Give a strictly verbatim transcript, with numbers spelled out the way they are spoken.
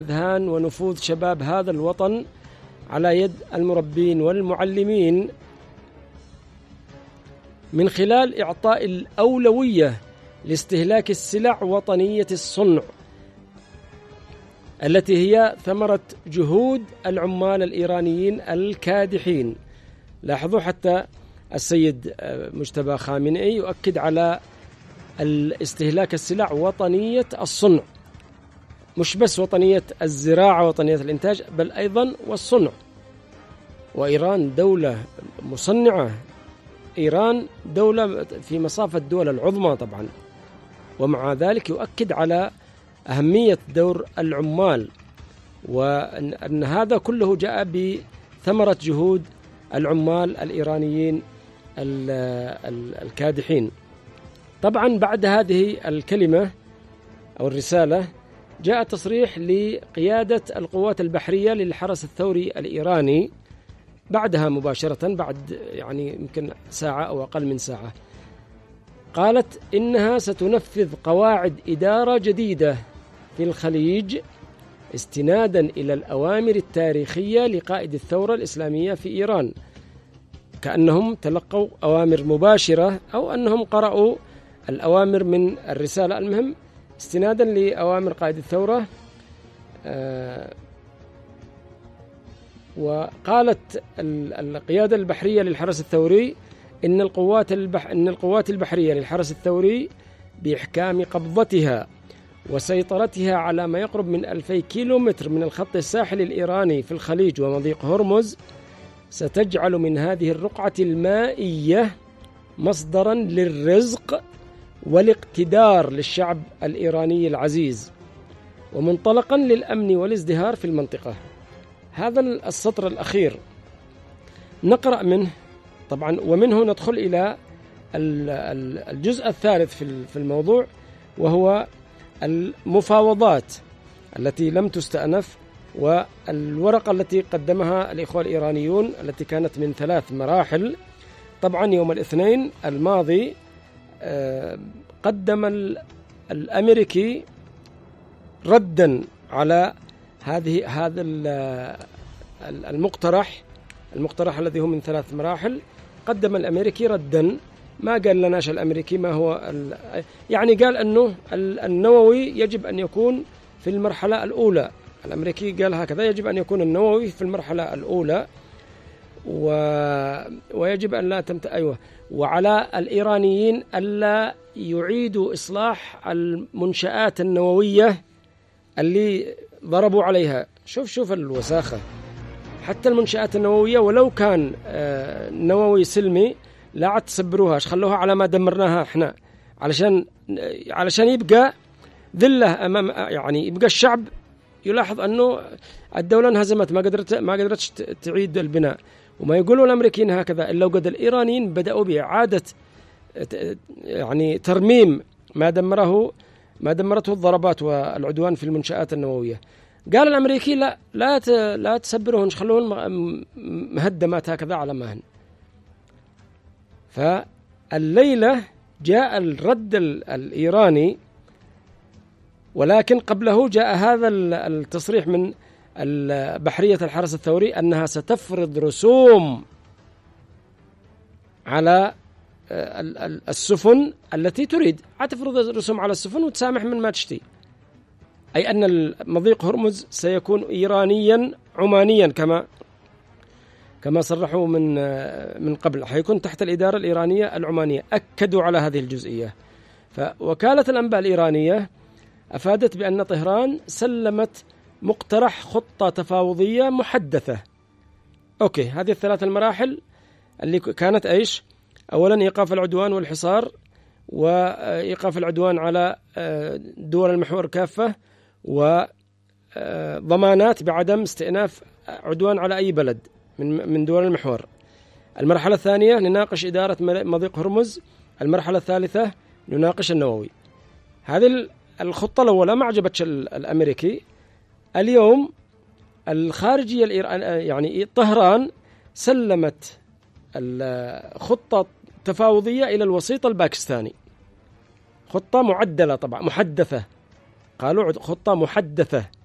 أذهان ونفوذ شباب هذا الوطن على يد المربين والمعلمين من خلال إعطاء الأولوية لاستهلاك السلع وطنية الصنع التي هي ثمرة جهود العمال الإيرانيين الكادحين. لاحظوا حتى السيد مجتبى خامنئي يؤكد على الاستهلاك السلع وطنية الصنع، مش بس وطنية الزراعة وطنية الإنتاج بل أيضا والصنع. وإيران دولة مصنعة، إيران دولة في مصاف الدول العظمى طبعا، ومع ذلك يؤكد على أهمية دور العمال، وأن هذا كله جاء بثمرة جهود العمال الإيرانيين الكادحين. طبعا بعد هذه الكلمة أو الرسالة جاء تصريح لقيادة القوات البحرية للحرس الثوري الإيراني بعدها مباشرة، بعد يعني يمكن ساعة أو أقل من ساعة، قالت إنها ستنفذ قواعد إدارة جديدة في الخليج استنادا إلى الأوامر التاريخية لقائد الثورة الإسلامية في إيران، كأنهم تلقوا أوامر مباشرة أو أنهم قرأوا الأوامر من الرسالة. المهم استنادا لأوامر قائد الثورة. آه وقالت القيادة البحرية للحرس الثوري إن القوات البح إن القوات البحرية للحرس الثوري بإحكام قبضتها وسيطرتها على ما يقرب من ألفي كيلومتر من الخط الساحلي الإيراني في الخليج ومضيق هرمز ستجعل من هذه الرقعة المائية مصدرا للرزق والاقتدار للشعب الإيراني العزيز ومنطلقا للأمن والازدهار في المنطقة. هذا السطر الأخير نقرأ منه طبعا، ومنه ندخل إلى الجزء الثالث في الموضوع، وهو المفاوضات التي لم تستأنف والورقة التي قدمها الإخوة الإيرانيون التي كانت من ثلاث مراحل. طبعا يوم الاثنين الماضي قدم الأمريكي ردا على هذه هذا المقترح المقترح الذي هو من ثلاث مراحل. قدم الأمريكي ردا، ما قال لناش الأمريكي ما هو يعني قال أنه النووي يجب أن يكون في المرحلة الأولى. الأمريكي قال هكذا: يجب أن يكون النووي في المرحلة الأولى و... ويجب أن لا تمت... أيوة وعلى الإيرانيين ألا يعيدوا إصلاح المنشآت النووية اللي ضربوا عليها. شوف شوف الوساخة، حتى المنشآت النووية ولو كان نووي سلمي لا عاد تسبروها، خلوها على ما دمرناها احنا، علشان علشان يبقى ذلة أمام، يعني يبقى الشعب يلاحظ أنه الدولة انهزمت، ما قدرت ما قدرتش تعيد البناء. وما يقولوا الأمريكيين هكذا إلا وقد الإيرانيين بدأوا بإعادة يعني ترميم ما دمره ما دمرته الضربات والعدوان في المنشآت النووية. قال الأمريكي لا لا لا تسبرهن، خلوهن مهدمات هكذا على مهن. فالليلة جاء الرد الإيراني، ولكن قبله جاء هذا التصريح من بحرية الحرس الثوري أنها ستفرض رسوم على السفن التي تريد، هتفرض رسوم على السفن وتسامح من ما تشتي، أي أن مضيق هرمز سيكون إيرانيا عمانيا كما كما صرحوا من من قبل، حيكون تحت الإدارة الإيرانية العمانية. أكدوا على هذه الجزئية. فوكالة الأنباء الإيرانية أفادت بأن طهران سلمت مقترح خطة تفاوضية محدثة. أوكي، هذه الثلاث المراحل اللي كانت إيش؟ أولا إيقاف العدوان والحصار، وإيقاف العدوان على دول المحور كافة، وضمانات بعدم استئناف عدوان على أي بلد من من دول المحور. المرحلة الثانية نناقش إدارة مضيق هرمز. المرحلة الثالثة نناقش النووي. هذه الخطة الأولى ما عجبتش الأمريكي. اليوم الخارجية يعني طهران سلمت الخطة تفاوضية إلى الوسيط الباكستاني، خطة معدلة طبعا محدثة، قالوا خطة محدثة